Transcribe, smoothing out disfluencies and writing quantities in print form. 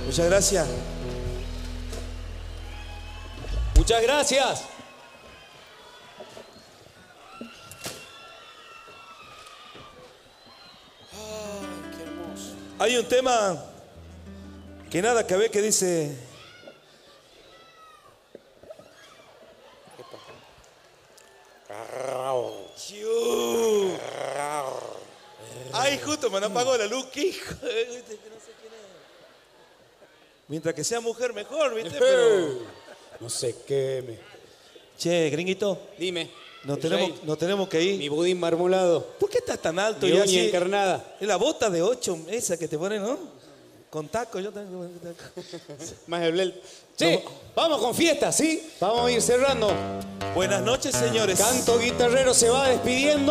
Muchas gracias. Muchas gracias. Ay, qué hermoso. Hay un tema que nada que ver que dice... Ay, justo me apagó la luz, qué hijo de... No sé quién es. Mientras que sea mujer mejor, ¿viste? Pero... No se queme. Che, gringuito. Dime. Nos tenemos que ir. Mi budín marmolado. ¿Por qué estás tan alto? Mi Ya uña encarnada. Es la bota de 8, esa que te ponen, ¿no? Con taco, yo tengo taco. Más el blel. Che, vamos con fiesta, ¿sí? Vamos a ir cerrando. Buenas noches, señores. Canto Guitarrero se va despidiendo.